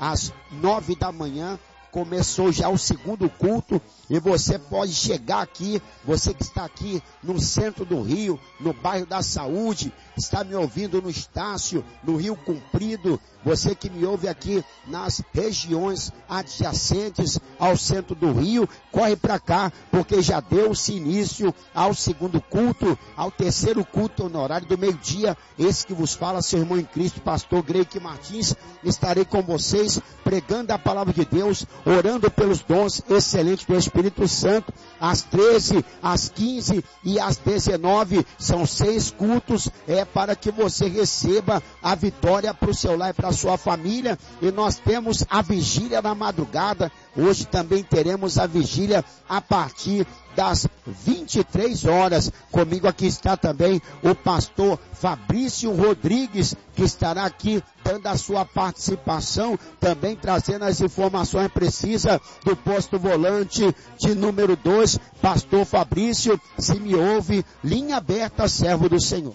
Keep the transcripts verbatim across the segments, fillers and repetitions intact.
às nove da manhã. Começou já o segundo culto e você pode chegar aqui, você que está aqui no centro do Rio, no bairro da Saúde, está me ouvindo no Estácio, no Rio Comprido, você que me ouve aqui nas regiões adjacentes ao centro do Rio, corre para cá, porque já deu-se início ao segundo culto, ao terceiro culto no horário do meio-dia. Esse que vos fala, seu irmão em Cristo, pastor Greik Martins, estarei com vocês pregando a palavra de Deus, orando pelos dons excelentes do Espírito Santo, às treze, às quinze e às dezenove, são seis cultos, é para que você receba a vitória para o seu lar e para a sua família. E nós temos a vigília na madrugada, hoje também teremos a vigília a partir das vinte e três horas, comigo aqui está também o pastor Fabrício Rodrigues, que estará aqui dando a sua participação, também trazendo as informações precisas do posto volante de número dois, pastor Fabrício, se me ouve, linha aberta, servo do Senhor.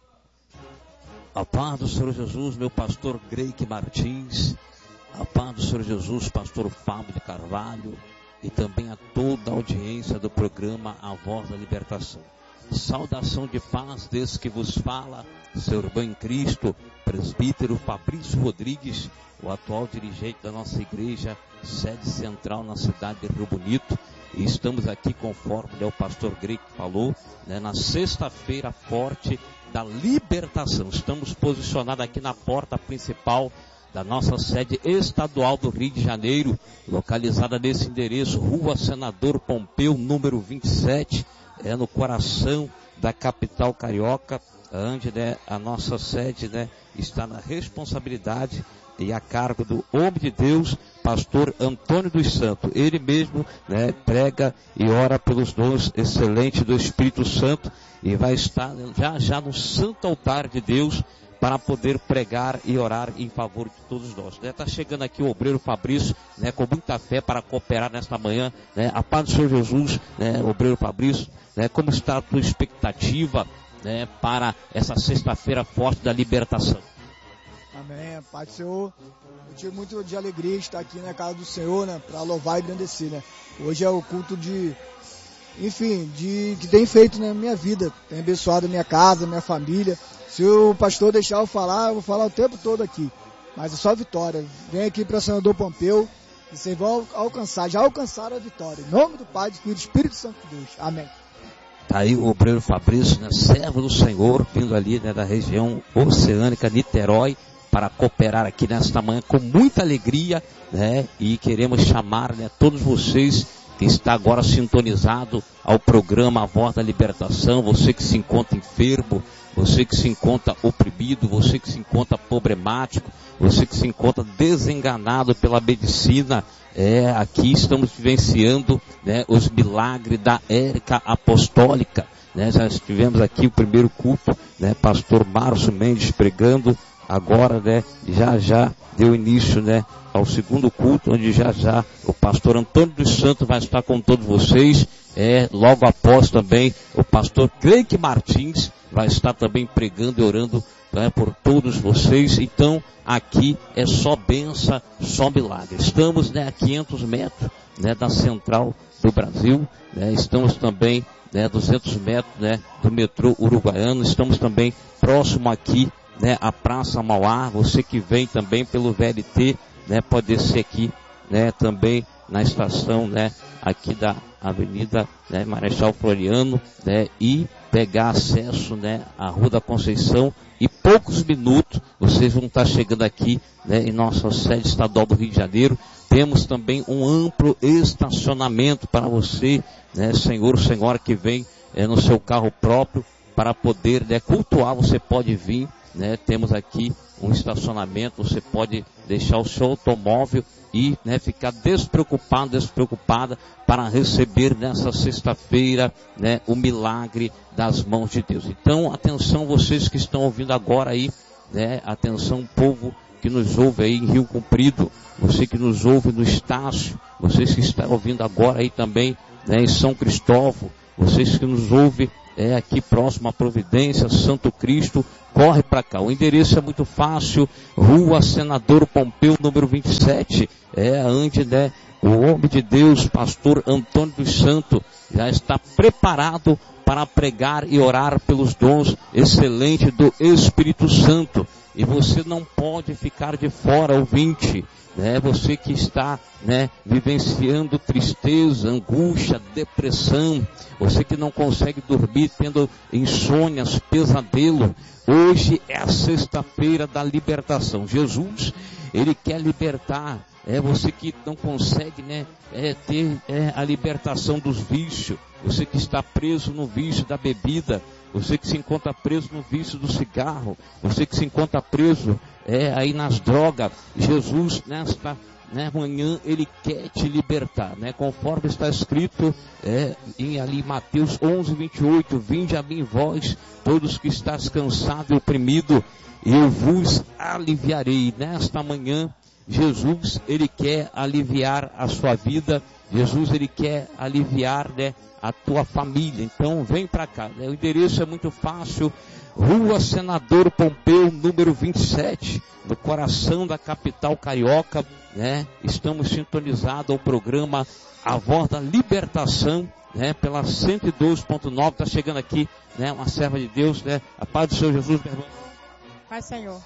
A paz do Senhor Jesus, meu pastor Greik Martins, a paz do Senhor Jesus, pastor Fábio de Carvalho, e também a toda a audiência do programa A Voz da Libertação. Saudação de paz desse que vos fala, seu irmão em Cristo, presbítero Fabrício Rodrigues, o atual dirigente da nossa igreja, sede central na cidade de Rio Bonito. E estamos aqui, conforme né, o pastor Greik falou, né, na sexta-feira forte da libertação. Estamos posicionados aqui na porta principal da nossa sede estadual do Rio de Janeiro, localizada nesse endereço, Rua Senador Pompeu, número vinte e sete, é no coração da capital carioca, onde né, a nossa sede né, está na responsabilidade e a cargo do homem de Deus, pastor Antônio dos Santos. Ele mesmo né, prega e ora pelos dons excelentes do Espírito Santo e vai estar já já no santo altar de Deus, para poder pregar e orar em favor de todos nós. Está né? chegando aqui o obreiro Fabrício, né? com muita fé para cooperar nesta manhã. Né? A paz do Senhor Jesus, né? obreiro Fabrício, né? como está a tua expectativa né? para essa sexta-feira forte da libertação? Amém, a paz do Senhor. Eu tive muito de alegria de estar aqui na casa do Senhor, né? para louvar e engrandecer. Né? Hoje é o culto de, enfim, de que tem feito na minha vida, tem abençoado a minha casa, a minha família. Se o pastor deixar eu falar, eu vou falar o tempo todo aqui. Mas é só vitória. Vem aqui para Senador Pompeu e vocês vão alcançar, já alcançaram a vitória. Em nome do Pai, do Filho e do Espírito Santo de Deus. Amém. Está aí o obreiro Fabrício, né, servo do Senhor, vindo ali né, da região oceânica, Niterói, para cooperar aqui nesta manhã com muita alegria, né, e queremos chamar né, todos vocês que está agora sintonizado ao programa A Voz da Libertação, você que se encontra enfermo, você que se encontra oprimido, você que se encontra problemático, você que se encontra desenganado pela medicina, é, aqui estamos vivenciando né, os milagres da Érica Apostólica. Né, já tivemos aqui o primeiro culto, né, pastor Márcio Mendes pregando, agora né, já já deu início né, ao segundo culto, onde já já o pastor Antônio dos Santos vai estar com todos vocês. É, logo após também o pastor Greik Martins vai estar também pregando e orando né, por todos vocês. Então aqui é só bênção, só milagre. Estamos né, a quinhentos metros né, da central do Brasil, né, estamos também né, duzentos metros né, do metrô uruguaiano, estamos também próximo aqui né, à Praça Mauá. Você que vem também pelo V L T né, pode descer aqui né, também na estação né, aqui da Avenida né, Marechal Floriano né, e pegar acesso né, à Rua da Conceição. E poucos minutos vocês vão estar chegando aqui né, em nossa sede estadual do Rio de Janeiro. Temos também um amplo estacionamento para você, né, senhor, senhora que vem é, no seu carro próprio para poder né, cultuar. Você pode vir, né, temos aqui um estacionamento, você pode deixar o seu automóvel e né, ficar despreocupado, despreocupada para receber nessa sexta-feira né, o milagre das mãos de Deus. Então, atenção vocês que estão ouvindo agora aí, né, atenção povo que nos ouve aí em Rio Comprido, você que nos ouve no Estácio, vocês que estão ouvindo agora aí também né, em São Cristóvão, vocês que nos ouvem é aqui próximo à Providência, Santo Cristo, corre para cá. O endereço é muito fácil, Rua Senador Pompeu, número vinte e sete, é onde, né, o homem de Deus, pastor Antônio dos Santos, já está preparado para pregar e orar pelos dons excelentes do Espírito Santo. E você não pode ficar de fora, ouvinte, né? Você que está, né, vivenciando tristeza, angústia, depressão, você que não consegue dormir, tendo insônias, pesadelo, hoje é a sexta-feira da libertação. Jesus, Ele quer libertar. É você que não consegue, né, é, ter é, a libertação dos vícios, você que está preso no vício da bebida, você que se encontra preso no vício do cigarro, você que se encontra preso é, aí nas drogas. Jesus, nesta, né, manhã, Ele quer te libertar, né, conforme está escrito é, em ali Mateus onze, vinte e oito, vinde a mim vós, todos que estáis cansados e oprimidos, eu vos aliviarei. Nesta manhã, Jesus, Ele quer aliviar a sua vida, Jesus, Ele quer aliviar, né, a tua família. Então vem para cá, né? O endereço é muito fácil, Rua Senador Pompeu, número vinte e sete, no coração da capital carioca, né? Estamos sintonizados ao programa A Voz da Libertação, né? Pela cento e dois ponto nove, está chegando aqui, né, uma serva de Deus, né? A paz do Senhor Jesus, meu irmão. Pai Senhor.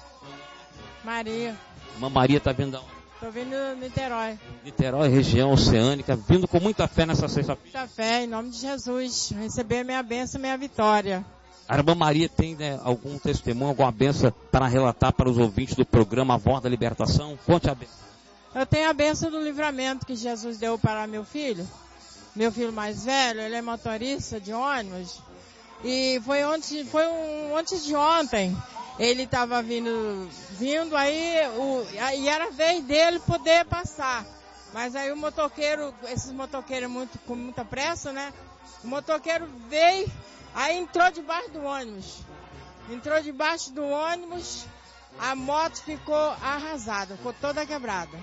Maria. Irmã Maria está vindo aonde? Estou vindo de Niterói. Niterói, região oceânica, vindo com muita fé nessa sexta-feira. Muita fé, em nome de Jesus. Receber a minha bênção e minha vitória. A irmã Maria tem, né, algum testemunho, alguma bênção para relatar para os ouvintes do programa A Voz da Libertação? Conte a bênção. Eu tenho a bênção do livramento que Jesus deu para meu filho. Meu filho mais velho, ele é motorista de ônibus. E foi ontem, foi um, antes de ontem. Ele estava vindo, vindo aí, o, e era a vez dele poder passar. Mas aí o motoqueiro, esses motoqueiros muito, com muita pressa, né? O motoqueiro veio, aí entrou debaixo do ônibus. Entrou debaixo do ônibus, a moto ficou arrasada, ficou toda quebrada.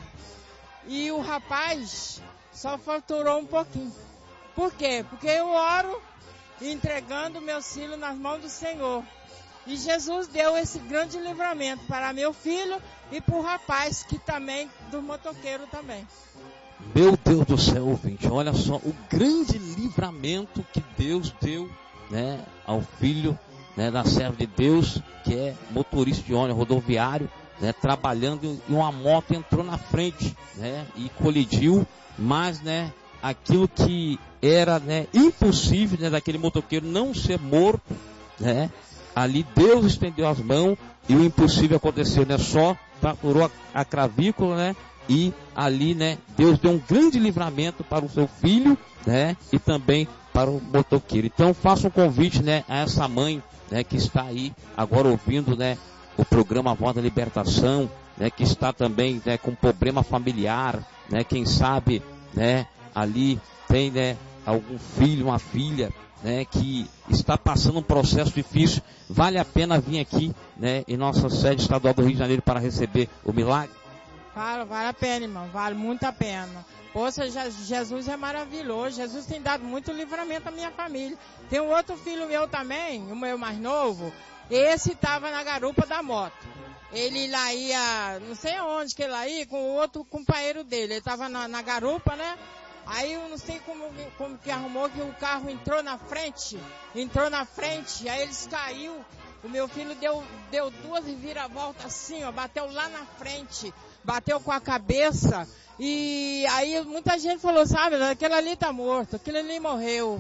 E o rapaz só faturou um pouquinho. Por quê? Porque eu oro entregando meus filhos nas mãos do Senhor. E Jesus deu esse grande livramento para meu filho e para o rapaz que também, do motoqueiro também. Meu Deus do céu, ouvinte, olha só o grande livramento que Deus deu, né, ao filho, né, da serva de Deus, que é motorista de ônibus rodoviário, né, trabalhando, e uma moto entrou na frente, né, e colidiu, mas, né, aquilo que era, né, impossível, né, daquele motoqueiro não ser morto, né, ali Deus estendeu as mãos e o impossível aconteceu, né? Só fraturou a, a clavícula, né? E ali, né? Deus deu um grande livramento para o seu filho, né? E também para o motoqueiro. Então faça um convite, né? A essa mãe, né? Que está aí agora ouvindo, né? O programa A Voz da Libertação, né? Que está também, né? Com problema familiar, né? Quem sabe, né? Ali tem, né? Algum filho, uma filha, né, que está passando um processo difícil, vale a pena vir aqui, né, em nossa sede estadual do Rio de Janeiro para receber o milagre? Vale, vale a pena, irmão, vale muito a pena. Poxa, Jesus é maravilhoso, Jesus tem dado muito livramento à minha família. Tem um outro filho meu também, o meu mais novo, esse estava na garupa da moto. Ele lá ia, não sei aonde que ele lá ia, com o outro companheiro dele, ele estava na, na garupa, né? Aí eu não sei como, como que arrumou que o carro entrou na frente, entrou na frente, aí eles caiu, o meu filho deu, deu duas viravoltas assim, ó, bateu lá na frente, bateu com a cabeça, e aí muita gente falou, sabe, aquele ali tá morto, aquele ali morreu,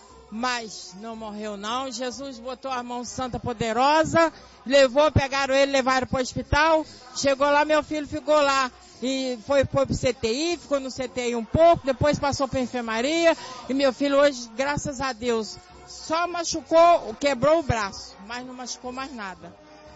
mas não morreu não, Jesus botou a mão santa poderosa, levou, pegaram ele, levaram para o hospital, chegou lá, meu filho ficou lá, e foi, foi pro C T I, ficou no C T I um pouco, depois passou pra enfermaria, e meu filho hoje, graças a Deus, só machucou, quebrou o braço, mas não machucou mais nada.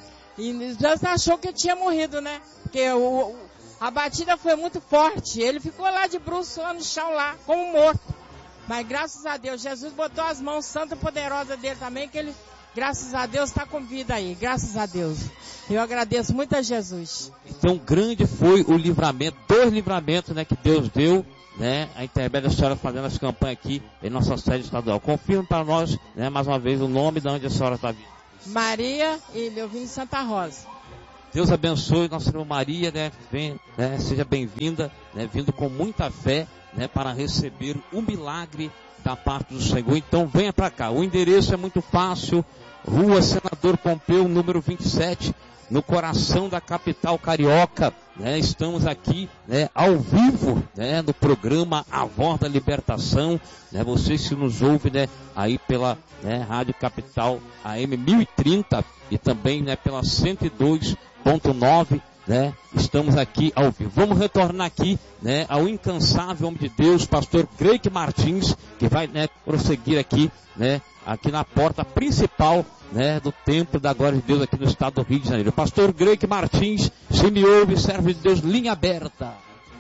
E já achou que tinha morrido, né? Porque o, a batida foi muito forte, ele ficou lá de bruço, lá no chão, lá, como morto. Mas graças a Deus, Jesus botou as mãos santa e poderosa dele também, que ele, graças a Deus, está com vida aí, graças a Deus. Eu agradeço muito a Jesus. Então grande foi o livramento, dois livramentos, né, que Deus deu, né, a intermédio da senhora fazendo essa campanha aqui em nossa sede estadual. Confirme para nós, né, mais uma vez, o nome de onde a senhora está vindo. Maria, e eu vim de Santa Rosa. Deus abençoe nossa irmã Maria, né, vem, né, seja bem-vinda, né, vindo com muita fé, né, para receber o milagre da parte do Senhor. Então venha para cá, o endereço é muito fácil, Rua Senador Pompeu, número vinte e sete, no coração da capital carioca, né? Estamos aqui, né, ao vivo, né, no programa A Voz da Libertação, né? Você se nos ouve, né, aí pela, né, Rádio Capital A M mil e trinta e também, né, pela cento e dois ponto nove, né? Estamos aqui ao vivo. Vamos retornar aqui, né, ao incansável homem de Deus, pastor Greg Martins, que vai, né, prosseguir aqui, né, aqui na porta principal, né, do templo da glória de Deus aqui no estado do Rio de Janeiro. Pastor Greg Martins, se me ouve, servo de Deus, linha aberta.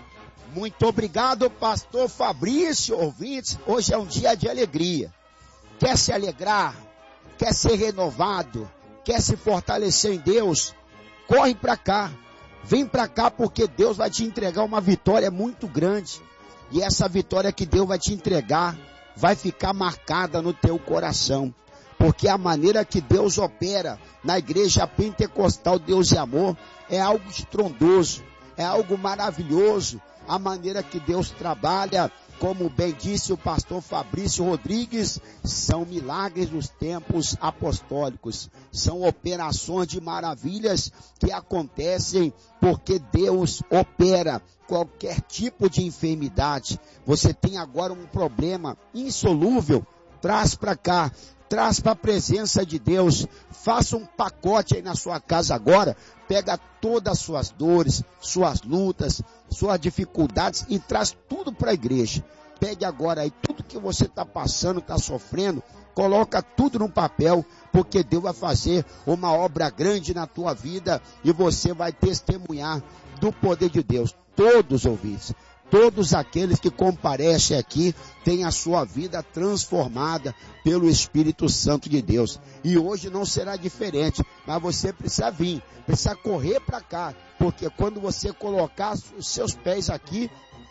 Muito obrigado, pastor Fabrício, ouvintes. Hoje é um dia de alegria. Quer se alegrar? Quer ser renovado? Quer se fortalecer em Deus? Corre para cá. Vem para cá, porque Deus vai te entregar uma vitória muito grande. E essa vitória que Deus vai te entregar vai ficar marcada no teu coração. Porque a maneira que Deus opera na igreja pentecostal Deus e Amor é algo estrondoso, é algo maravilhoso. A maneira que Deus trabalha, como bem disse o pastor Fabrício Rodrigues, são milagres dos tempos apostólicos. São operações de maravilhas que acontecem porque Deus opera qualquer tipo de enfermidade. Você tem agora um problema insolúvel, traz para cá. Traz para a presença de Deus, faça um pacote aí na sua casa agora, pega todas as suas dores, suas lutas, suas dificuldades e traz tudo para a igreja. Pegue agora aí tudo que você está passando, está sofrendo, coloca tudo no papel, porque Deus vai fazer uma obra grande na tua vida e você vai testemunhar do poder de Deus. Todos ouvintes. Todos aqueles que comparecem aqui têm a sua vida transformada pelo Espírito Santo de Deus. E hoje não será diferente, mas você precisa vir, precisa correr para cá, porque quando você colocar os seus pés aqui,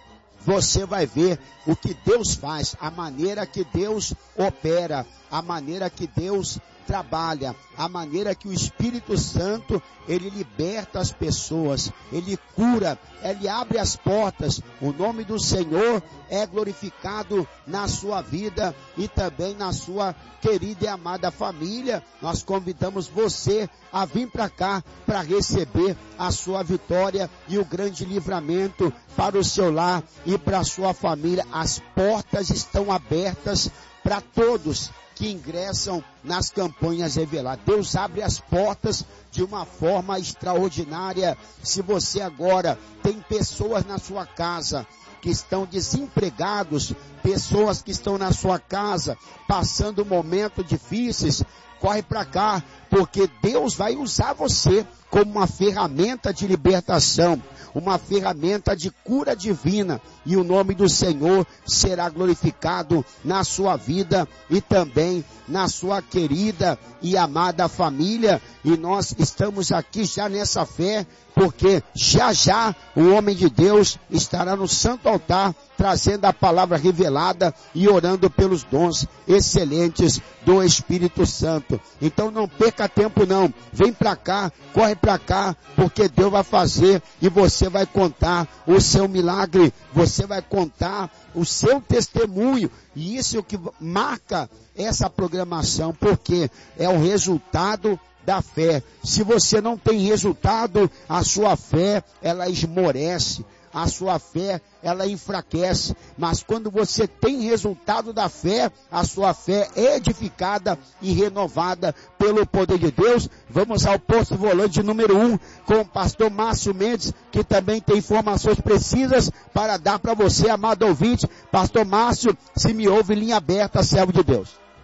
você vai ver o que Deus faz, a maneira que Deus opera, a maneira que Deus trabalha, a maneira que o Espírito Santo, ele liberta as pessoas, ele cura, ele abre as portas. O nome do Senhor é glorificado na sua vida e também na sua querida e amada família. Nós convidamos você a vir para cá para receber a sua vitória e o grande livramento para o seu lar e para a sua família. As portas estão abertas para todos que ingressam nas campanhas reveladas. Deus abre as portas de uma forma extraordinária. Se você agora tem pessoas na sua casa que estão desempregados, pessoas que estão na sua casa passando momentos difíceis, corre para cá, porque Deus vai usar você como uma ferramenta de libertação, uma ferramenta de cura divina, e o nome do Senhor será glorificado na sua vida e também na sua querida e amada família. E nós estamos aqui já nessa fé, porque já já o homem de Deus estará no santo altar trazendo a palavra revelada e orando pelos dons excelentes do Espírito Santo. Então não perca tempo não, vem para cá, corre para cá, porque Deus vai fazer e você vai contar o seu milagre, você vai contar o seu testemunho, e isso é o que marca essa programação, porque é o resultado da fé. Se você não tem resultado, a sua fé, ela esmorece, a sua fé, ela enfraquece. Mas quando você tem resultado da fé, a sua fé é edificada e renovada pelo poder de Deus. Vamos ao posto volante número um com o pastor Márcio Mendes, que também tem informações precisas para dar para você, amado ouvinte. Pastor Márcio, se me ouve, linha aberta, servo de Deus.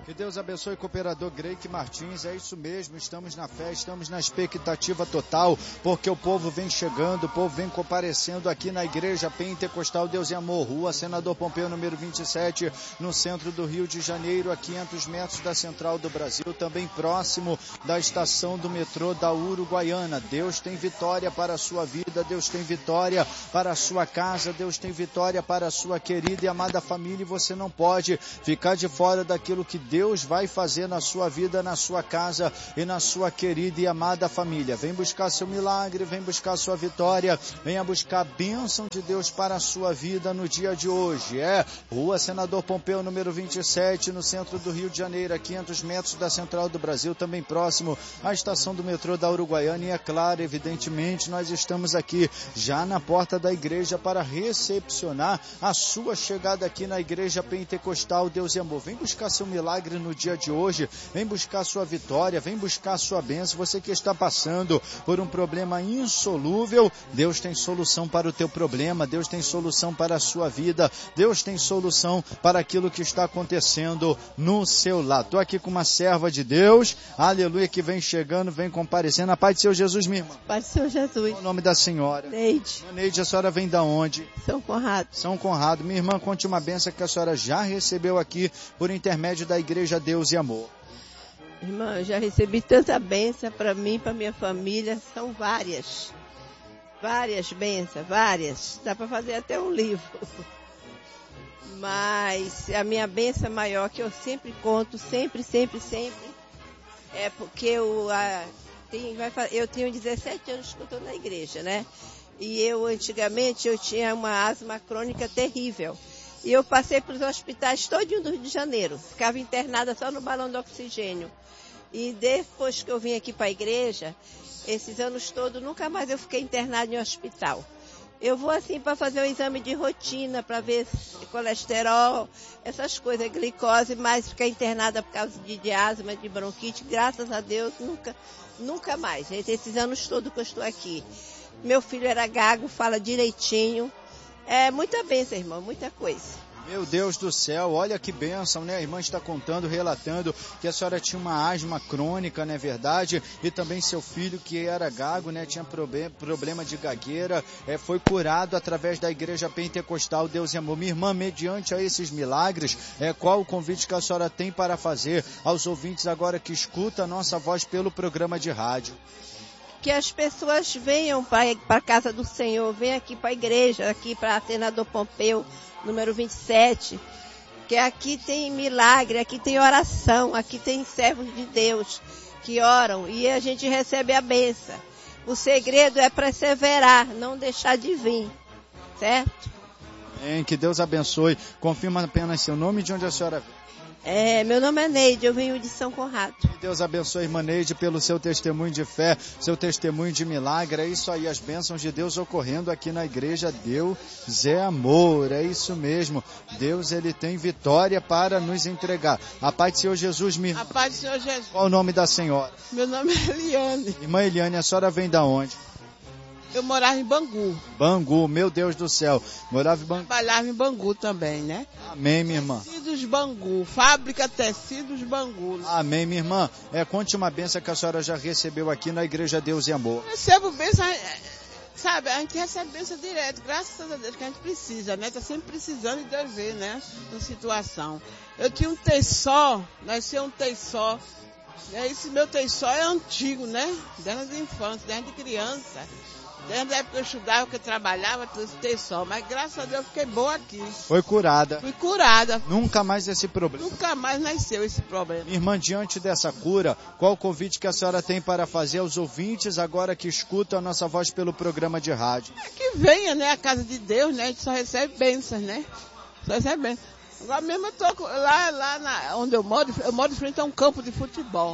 Que Deus abençoe o cooperador Greik Martins, é isso mesmo, estamos na fé, estamos na expectativa total, porque o povo vem chegando, o povo vem comparecendo aqui na Igreja Pentecostal Deus e Amor, Rua Senador Pompeu, número vinte e sete, no centro do Rio de Janeiro, a quinhentos metros da Central do Brasil, também próximo da estação do metrô da Uruguaiana. Deus tem vitória para a sua vida, Deus tem vitória para a sua casa, Deus tem vitória para a sua querida e amada família, e você não pode ficar de fora daquilo que Deus Deus vai fazer na sua vida, na sua casa e na sua querida e amada família. Vem buscar seu milagre, vem buscar sua vitória, venha buscar a bênção de Deus para a sua vida no dia de hoje. É Rua Senador Pompeu, número vinte e sete, no centro do Rio de Janeiro, a quinhentos metros da Central do Brasil, também próximo à estação do metrô da Uruguaiana. E é claro, evidentemente, nós estamos aqui já na porta da igreja para recepcionar a sua chegada aqui na Igreja Pentecostal Deus e Amor. Vem buscar seu milagre no dia de hoje, vem buscar sua vitória, vem buscar sua bênção. Você que está passando por um problema insolúvel, Deus tem solução para o teu problema, Deus tem solução para a sua vida, Deus tem solução para aquilo que está acontecendo no seu lado. Estou aqui com uma serva de Deus, aleluia, que vem chegando, vem comparecendo. A paz do Senhor Jesus, minha irmã. Paz do Senhor Jesus. Qual o nome da senhora? Neide. Neide, a senhora vem da onde? São Conrado. São Conrado. Minha irmã, conte uma bênção que a senhora já recebeu aqui por intermédio da Igreja Deus e Amor. Irmã, eu já recebi tanta bênção para mim, para minha família, são várias. Várias bênçãos, várias. Dá para fazer até um livro. Mas a minha bênção maior, que eu sempre conto, sempre, sempre, sempre, é porque eu, a, tem, vai, eu tenho dezessete anos que eu estou na igreja, né? E eu, antigamente, eu tinha uma asma crônica terrível. E eu passei pelos hospitais todinho do Rio de Janeiro. Ficava internada só no balão de oxigênio. E depois que eu vim aqui para a igreja, esses anos todos, nunca mais eu fiquei internada em hospital. Eu vou assim para fazer um exame de rotina, para ver colesterol, essas coisas, glicose, mas ficar internada por causa de, de asma, de bronquite, graças a Deus, nunca, nunca mais. Esses anos todos que eu estou aqui. Meu filho era gago, fala direitinho. É muita bênção, irmão, muita coisa. Meu Deus do céu, olha que bênção, né? A irmã está contando, relatando que a senhora tinha uma asma crônica, não é verdade? E também seu filho, que era gago, né? Tinha problem, problema de gagueira, é, foi curado através da Igreja Pentecostal Deus e Amor. Minha irmã, mediante a esses milagres, é, qual o convite que a senhora tem para fazer aos ouvintes agora que escutam a nossa voz pelo programa de rádio? Que as pessoas venham para a casa do Senhor, venham aqui para a igreja, aqui para a Senador Pompeu, número vinte e sete, que aqui tem milagre, aqui tem oração, aqui tem servos de Deus que oram e a gente recebe a bênção. O segredo é perseverar, não deixar de vir, certo? Amém, que Deus abençoe. Confirma apenas seu nome e de onde a senhora vem. É, meu nome é Neide, eu venho de São Conrado. Que Deus abençoe, irmã Neide, pelo seu testemunho de fé, seu testemunho de milagre. É isso aí, as bênçãos de Deus ocorrendo aqui na igreja. Deus é amor, é isso mesmo. Deus, ele tem vitória para nos entregar. A paz do Senhor Jesus, minha irmã. A paz do Senhor Jesus. Qual o nome da senhora? Meu nome é Eliane. Irmã Eliane, a senhora vem da onde? Eu morava em Bangu. Bangu, meu Deus do céu. Morava em Bangu. Trabalhava em Bangu também, né? Amém, minha irmã. Tecidos Bangu, fábrica Tecidos Bangu. Né? Amém, minha irmã. É, conte uma bênção que a senhora já recebeu aqui na Igreja Deus e Amor. Eu recebo bênção, sabe, a gente recebe bênção direto, graças a Deus que a gente precisa, né? Tá sempre precisando de Deus ver, né? Na situação. Eu tinha um teiçó, nasceu um teiçó. Esse meu teiçó é antigo, né? Desde a infância, desde criança. Desde a época que eu estudava, que eu trabalhava, tudo ter sol. Mas graças a Deus eu fiquei boa aqui. Foi curada. Fui curada. Nunca mais esse problema. Nunca mais nasceu esse problema. Irmã, diante dessa cura, qual o convite que a senhora tem para fazer aos ouvintes agora que escutam a nossa voz pelo programa de rádio? É que venha, né? A casa de Deus, né? A gente só recebe bênçãos, né? Só recebe bênçãos. Agora mesmo eu tô lá, lá na, onde eu moro, eu moro de frente a um campo de futebol.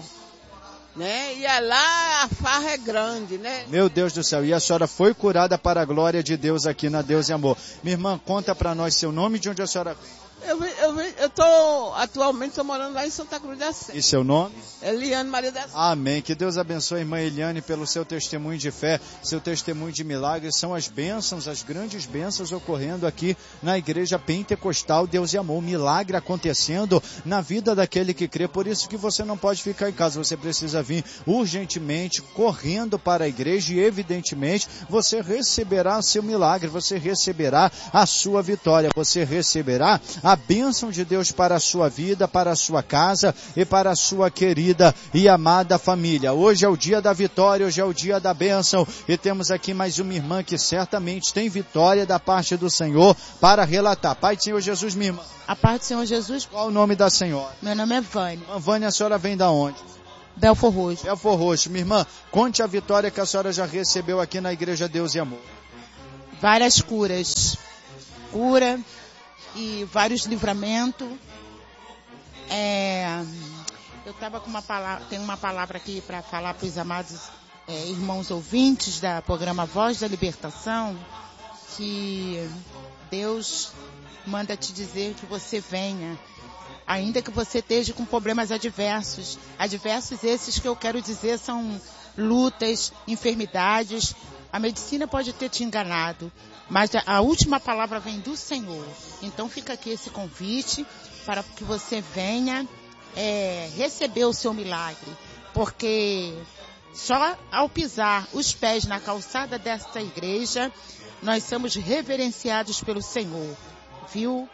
Né? E é lá a farra é grande, né? Meu Deus do céu, e a senhora foi curada para a glória de Deus aqui na Deus e Amor. Minha irmã, conta para nós seu nome e de onde a senhora vem. Eu, eu, eu tô, atualmente estou morando lá em Santa Cruz da Sé. E seu nome? Eliane Maria da Sé. Amém. Que Deus abençoe a irmã Eliane pelo seu testemunho de fé, seu testemunho de milagres. São as bênçãos, as grandes bênçãos ocorrendo aqui na Igreja Pentecostal Deus e Amor. Milagre acontecendo na vida daquele que crê. Por isso que você não pode ficar em casa. Você precisa vir urgentemente, correndo para a igreja e evidentemente você receberá seu milagre, você receberá a sua vitória, você receberá a bênção de Deus para a sua vida, para a sua casa e para a sua querida e amada família. Hoje é o dia da vitória, hoje é o dia da bênção e temos aqui mais uma irmã que certamente tem vitória da parte do Senhor para relatar. Pai do Senhor Jesus, minha irmã. A paz do Senhor Jesus. Qual o nome da senhora? Meu nome é Vânia. Irmã Vânia, a senhora vem da onde? Belfor Roxo. Belfor Roxo. Minha irmã, conte a vitória que a senhora já recebeu aqui na Igreja Deus e Amor. Várias curas. Cura e vários livramentos. É, eu estava com uma palavra, tem uma palavra aqui para falar para os amados é, irmãos ouvintes da programa Voz da Libertação, que Deus manda te dizer que você venha. Ainda que você esteja com problemas adversos. Adversos esses que eu quero dizer são lutas, enfermidades. A medicina pode ter te enganado, mas a última palavra vem do Senhor. Então fica aqui esse convite para que você venha é, receber o seu milagre. Porque só ao pisar os pés na calçada desta igreja, nós somos reverenciados pelo Senhor. Viu?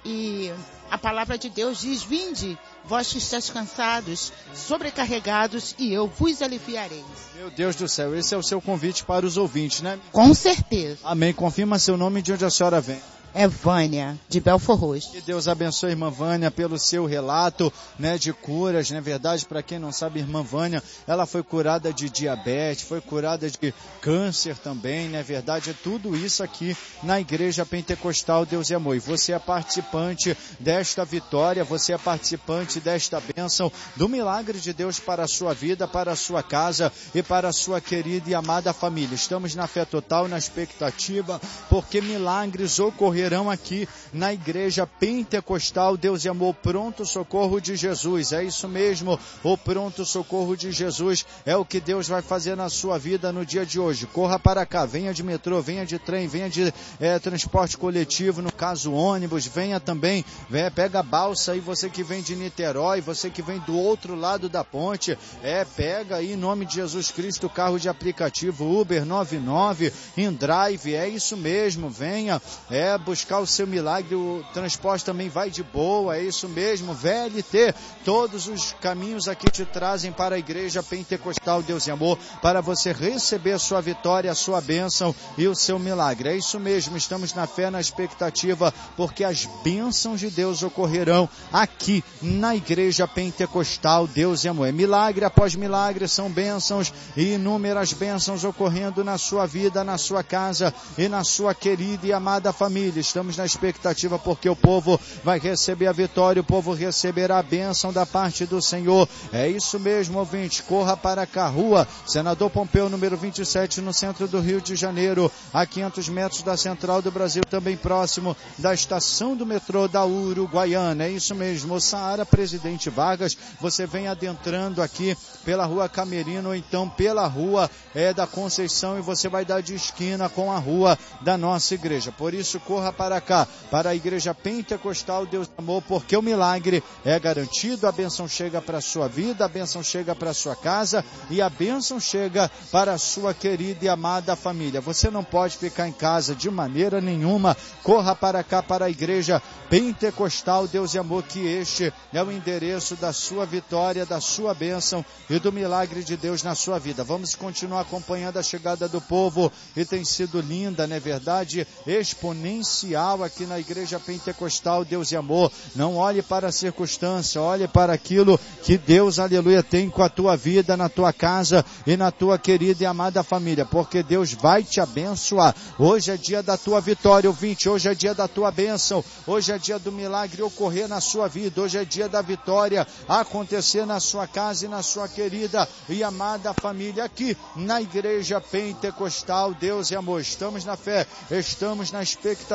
E a palavra de Deus diz: vinde, vós que estáis cansados, sobrecarregados, e eu vos aliviarei. Meu Deus do céu, esse é o seu convite para os ouvintes, né? Com certeza. Amém. Confirma seu nome e de onde a senhora vem. É Vânia, de Belfor Roxo. Que Deus abençoe a irmã Vânia pelo seu relato, né, de curas, não é verdade? Para quem não sabe, irmã Vânia, ela foi curada de diabetes, foi curada de câncer também, não é verdade? É tudo isso aqui na Igreja Pentecostal Deus e Amor. E você é participante desta vitória, você é participante desta bênção, do milagre de Deus para a sua vida, para a sua casa e para a sua querida e amada família. Estamos na fé total, na expectativa, porque milagres ocorreram aqui na Igreja Pentecostal Deus e Amor, Pronto Socorro de Jesus. É isso mesmo, o Pronto Socorro de Jesus é o que Deus vai fazer na sua vida no dia de hoje. Corra para cá, venha de metrô, venha de trem, venha de é, transporte coletivo, no caso ônibus, venha também, venha, pega a balsa, e você que vem de Niterói, você que vem do outro lado da ponte, é, pega aí em nome de Jesus Cristo, carro de aplicativo Uber noventa e nove, InDrive, é isso mesmo, venha, é, buscar o seu milagre, o transporte também vai de boa, é isso mesmo, V L T, todos os caminhos aqui te trazem para a Igreja Pentecostal Deus e Amor, para você receber a sua vitória, a sua bênção e o seu milagre. É isso mesmo, estamos na fé, na expectativa, porque as bênçãos de Deus ocorrerão aqui na Igreja Pentecostal Deus e Amor. É milagre após milagre, são bênçãos e inúmeras bênçãos ocorrendo na sua vida, na sua casa e na sua querida e amada família. Estamos na expectativa porque o povo vai receber a vitória, o povo receberá a bênção da parte do Senhor. É isso mesmo, ouvinte, corra para cá, rua Senador Pompeu, número vinte e sete, no centro do Rio de Janeiro, a quinhentos metros da Central do Brasil, também próximo da estação do metrô da Uruguaiana. É isso mesmo, Saara Presidente Vargas, você vem adentrando aqui pela rua Camerino, ou então pela rua é, da Conceição, e você vai dar de esquina com a rua da nossa igreja. Por isso, corra para cá, para a Igreja Pentecostal Deus e Amor, porque o milagre é garantido, a bênção chega para a sua vida, a bênção chega para a sua casa e a bênção chega para a sua querida e amada família. Você não pode ficar em casa de maneira nenhuma, corra para cá, para a Igreja Pentecostal Deus e Amor, que este é o endereço da sua vitória, da sua bênção e do milagre de Deus na sua vida. Vamos continuar acompanhando a chegada do povo, e tem sido linda, não é verdade? Exponencial aqui na Igreja Pentecostal Deus e Amor. Não olhe para a circunstância, olhe para aquilo que Deus, aleluia, tem com a tua vida, na tua casa e na tua querida e amada família, porque Deus vai te abençoar. Hoje é dia da tua vitória, ouvinte, hoje é dia da tua bênção, hoje é dia do milagre ocorrer na sua vida, hoje é dia da vitória acontecer na sua casa e na sua querida e amada família, aqui na Igreja Pentecostal Deus e Amor. Estamos na fé, estamos na expectativa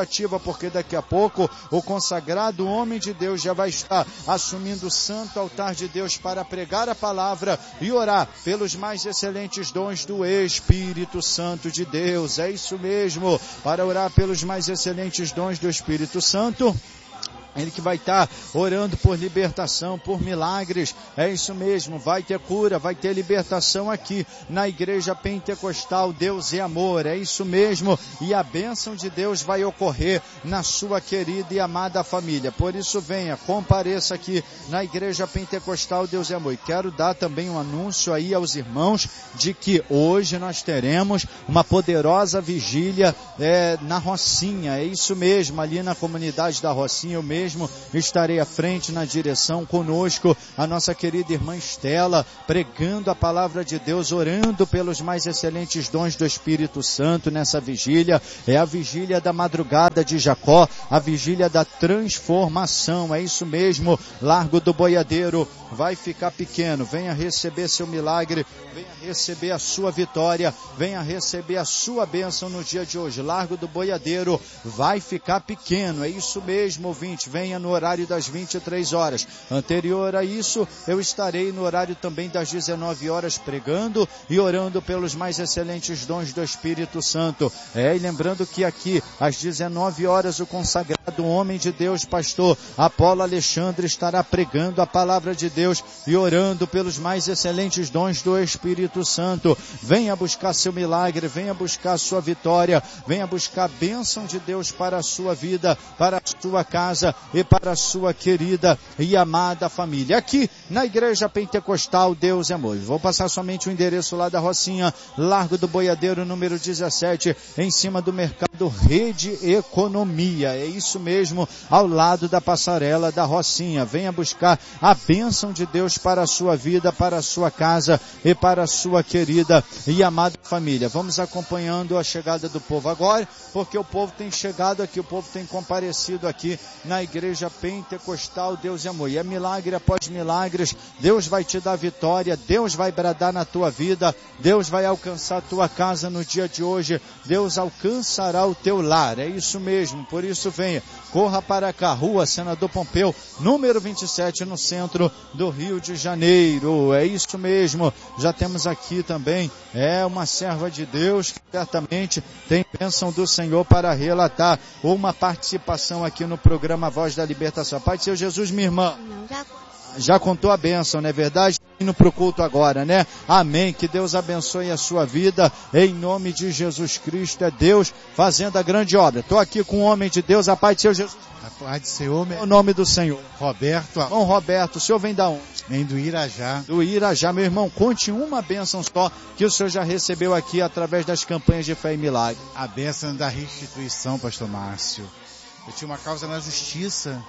expectativa, porque daqui a pouco o consagrado homem de Deus já vai estar assumindo o santo altar de Deus para pregar a palavra e orar pelos mais excelentes dons do Espírito Santo de Deus. É isso mesmo, para orar pelos mais excelentes dons do Espírito Santo. Ele que vai estar orando por libertação, por milagres, é isso mesmo, vai ter cura, vai ter libertação aqui na Igreja Pentecostal Deus é Amor, é isso mesmo, e a bênção de Deus vai ocorrer na sua querida e amada família. Por isso venha, compareça aqui na Igreja Pentecostal Deus é Amor. E quero dar também um anúncio aí aos irmãos de que hoje nós teremos uma poderosa vigília é, na Rocinha, é isso mesmo, ali na comunidade da Rocinha, eu mesmo estarei à frente na direção conosco, a nossa querida irmã Estela, pregando a palavra de Deus, orando pelos mais excelentes dons do Espírito Santo nessa vigília. É a vigília da madrugada de Jacó, a vigília da transformação, é isso mesmo. Largo do Boiadeiro vai ficar pequeno, venha receber seu milagre, venha receber a sua vitória, venha receber a sua bênção no dia de hoje. Largo do Boiadeiro vai ficar pequeno, é isso mesmo, ouvinte, venha no horário das vinte e três horas. Anterior a isso, eu estarei no horário também das dezenove horas pregando e orando pelos mais excelentes dons do Espírito Santo. É, e lembrando que aqui, às dezenove horas, o consagrado homem de Deus, pastor Apolo Alexandre, estará pregando a palavra de Deus e orando pelos mais excelentes dons do Espírito Santo. Venha buscar seu milagre, venha buscar sua vitória, venha buscar a bênção de Deus para a sua vida, para a sua casa e para a sua querida e amada família. Aqui na Igreja Pentecostal Deus é Amor. Vou passar somente o endereço lá da Rocinha, Largo do Boiadeiro, número dezessete, em cima do mercado Rede Economia. É isso mesmo, ao lado da passarela da Rocinha. Venha buscar a bênção de Deus para a sua vida, para a sua casa e para a sua querida e amada família. Vamos acompanhando a chegada do povo agora, porque o povo tem chegado aqui, o povo tem comparecido aqui na Igreja Pentecostal Deus é Amor. E é milagre após milagres, Deus vai te dar vitória, Deus vai bradar na tua vida, Deus vai alcançar a tua casa no dia de hoje, Deus alcançará o teu lar, é isso mesmo. Por isso venha, corra para cá, Rua Senador Pompeu, número vinte e sete, no centro do Rio de Janeiro, é isso mesmo. Já temos aqui também, é uma serva de Deus, que certamente tem bênção do Senhor para relatar uma participação aqui no programa Voz da Libertação. Pai do Senhor Jesus, minha irmã, já, já contou a bênção, não é verdade? Indo para o culto agora, né? Amém, que Deus abençoe a sua vida, em nome de Jesus Cristo. É Deus fazendo a grande obra. Estou aqui com o homem de Deus, a paz do Senhor Jesus. A paz do Senhor, meu... O nome do Senhor. Roberto. Irmão Roberto, o senhor vem da onde? Vem do Irajá. Do Irajá, meu irmão, conte uma bênção só que o senhor já recebeu aqui através das campanhas de fé e milagre. A bênção da restituição, pastor Márcio. Eu tinha uma causa na justiça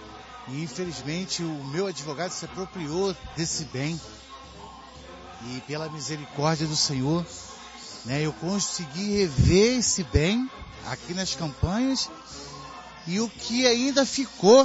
e infelizmente o meu advogado se apropriou desse bem. E pela misericórdia do Senhor, né, eu consegui rever esse bem aqui nas campanhas. E o que ainda ficou,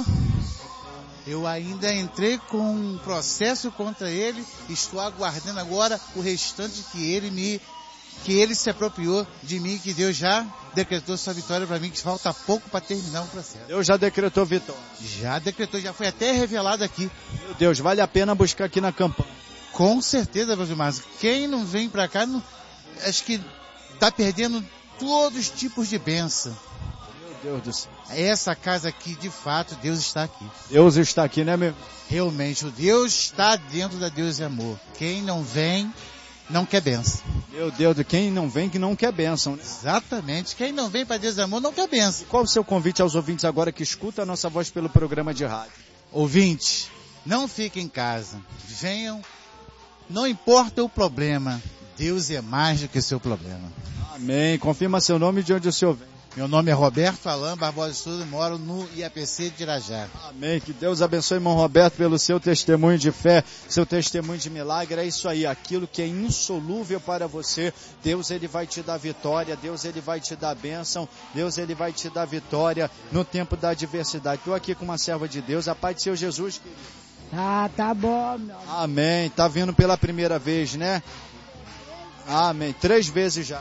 eu ainda entrei com um processo contra ele, estou aguardando agora o restante que ele me, que ele se apropriou de mim, que Deus já decretou sua vitória para mim, que falta pouco para terminar o processo. Deus já decretou vitória. Já decretou, já foi até revelado aqui. Meu Deus, vale a pena buscar aqui na campanha. Com certeza, pastor Márcio. Quem não vem para cá, não, acho que está perdendo todos os tipos de bênção. Deus do céu. Essa casa aqui, de fato, Deus está aqui. Deus está aqui, né, meu? Realmente, o Deus está dentro da Deus é Amor. Quem não vem, não quer bênção. Meu Deus, quem não vem que não quer bênção, né? Exatamente. Quem não vem para Deus é Amor, não quer bênção. E qual o seu convite aos ouvintes agora que escuta a nossa voz pelo programa de rádio? Ouvintes, não fiquem em casa. Venham, não importa o problema. Deus é mais do que o seu problema. Amém. Confirma seu nome e de onde o senhor vem. Meu nome é Roberto Alain Barbosa de Souza, moro no I A P C de Irajá. Amém. Que Deus abençoe, irmão Roberto, pelo seu testemunho de fé, seu testemunho de milagre. É isso aí, aquilo que é insolúvel para você, Deus ele vai te dar vitória, Deus ele vai te dar bênção, Deus ele vai te dar vitória no tempo da adversidade. Estou aqui com uma serva de Deus, a paz do Senhor Jesus. Ah, tá bom, meu. Amém. Tá vindo pela primeira vez, né? Amém. Três vezes já, né?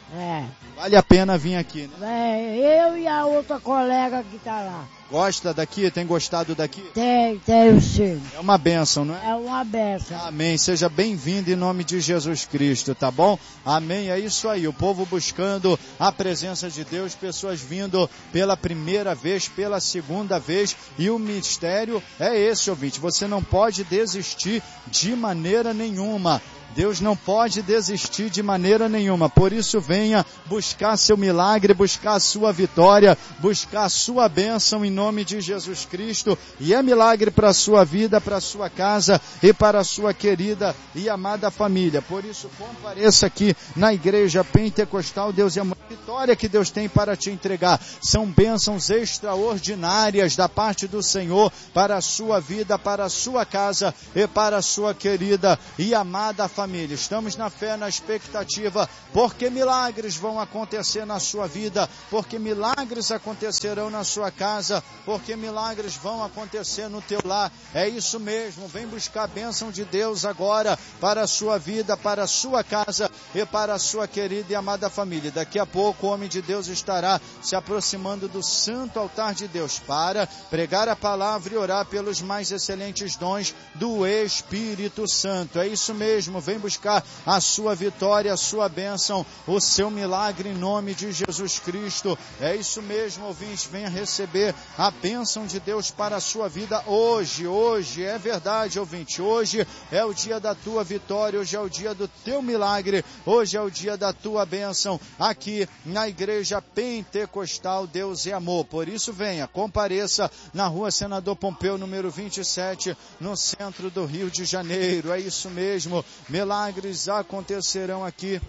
É. Vale a pena vir aqui, né? É, eu e a outra colega que tá lá. Gosta daqui? Tem gostado daqui? Tem, tem sim. É uma bênção, não é? É uma benção. Amém. Seja bem-vindo em nome de Jesus Cristo, tá bom? Amém. É isso aí. O povo buscando a presença de Deus, pessoas vindo pela primeira vez, pela segunda vez. E o mistério é esse, ouvinte. Você não pode desistir de maneira nenhuma. Deus não pode desistir de maneira nenhuma, por isso venha buscar seu milagre, buscar a sua vitória, buscar a sua bênção em nome de Jesus Cristo, e é milagre para a sua vida, para a sua casa e para a sua querida e amada família. Por isso compareça aqui na Igreja Pentecostal Deus e Amor. A vitória que Deus tem para te entregar são bênçãos extraordinárias da parte do Senhor para a sua vida, para a sua casa e para a sua querida e amada família. Família, estamos na fé, na expectativa, porque milagres vão acontecer na sua vida, porque milagres acontecerão na sua casa, porque milagres vão acontecer no teu lar. É isso mesmo, vem buscar a bênção de Deus agora para a sua vida, para a sua casa e para a sua querida e amada família. Daqui a pouco o homem de Deus estará se aproximando do santo altar de Deus para pregar a palavra e orar pelos mais excelentes dons do Espírito Santo. É isso mesmo, vem buscar a sua vitória, a sua bênção, o seu milagre em nome de Jesus Cristo. É isso mesmo, ouvinte, venha receber a bênção de Deus para a sua vida hoje, hoje, é verdade, ouvinte, hoje é o dia da tua vitória, hoje é o dia do teu milagre, hoje é o dia da tua bênção, aqui na Igreja Pentecostal Deus e Amor. Por isso venha, compareça na Rua Senador Pompeu, número vinte e sete, no centro do Rio de Janeiro. É isso mesmo, milagres acontecerão aqui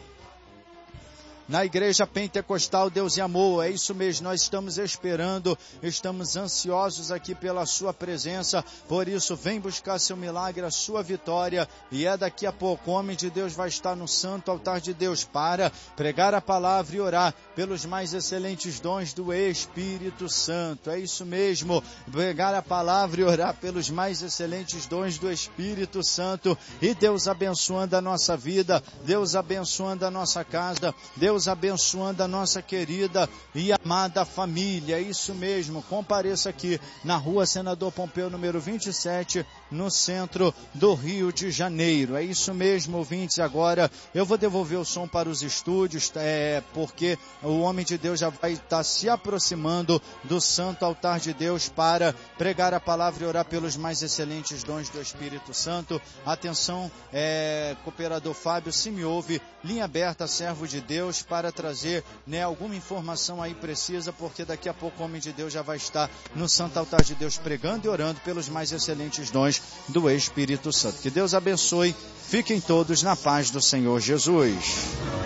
na Igreja Pentecostal Deus e Amor. É isso mesmo, nós estamos esperando, estamos ansiosos aqui pela sua presença, por isso vem buscar seu milagre, a sua vitória, e é daqui a pouco o homem de Deus vai estar no santo altar de Deus para pregar a palavra e orar pelos mais excelentes dons do Espírito Santo. É isso mesmo, pregar a palavra e orar pelos mais excelentes dons do Espírito Santo, e Deus abençoando a nossa vida, Deus abençoando a nossa casa, Deus abençoando a nossa querida e amada família. É isso mesmo, compareça aqui na Rua Senador Pompeu, número vinte e sete, no centro do Rio de Janeiro. É isso mesmo, ouvintes. Agora eu vou devolver o som para os estúdios, é, porque o homem de Deus já vai estar se aproximando do santo altar de Deus para pregar a palavra e orar pelos mais excelentes dons do Espírito Santo. Atenção, é, cooperador Fábio, se me ouve, linha aberta, servo de Deus, para trazer, né, alguma informação aí precisa, porque daqui a pouco o homem de Deus já vai estar no santo altar de Deus pregando e orando pelos mais excelentes dons do Espírito Santo. Que Deus abençoe, fiquem todos na paz do Senhor Jesus.